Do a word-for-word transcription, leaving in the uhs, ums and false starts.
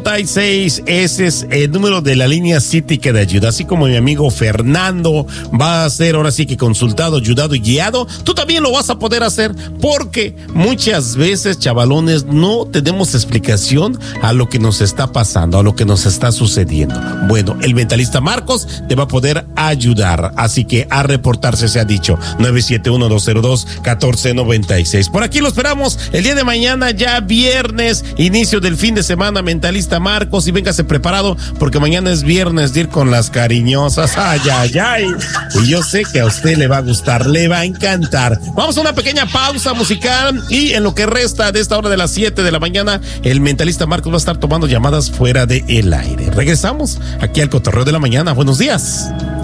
noventa y seis, ese es el número de la línea Cítica de Ayuda. Así como mi amigo Fernando va a ser ahora sí que consultado, ayudado y guiado, tú también lo vas a poder hacer, porque muchas veces, chavalones, no tenemos explicación a lo que nos está pasando, a lo que nos está sucediendo. Bueno, el mentalista Marcos te va a poder ayudar, así que a reportarse se ha dicho. nueve siete uno, dos cero dos, uno cuatro nueve seis. Por aquí lo esperamos el día de mañana, ya viernes, inicio del fin de semana, mentalista Marcos, y véngase preparado porque mañana es viernes de ir con las cariñosas. Ay, ay, ay. Y yo sé que a usted le va a gustar, le va a encantar. Vamos a una pequeña pausa musical y en lo que resta de esta hora de las siete de la mañana, el mentalista Marcos va a estar tomando llamadas fuera del aire. Regresamos aquí al Cotorreo de la Mañana. Buenos días.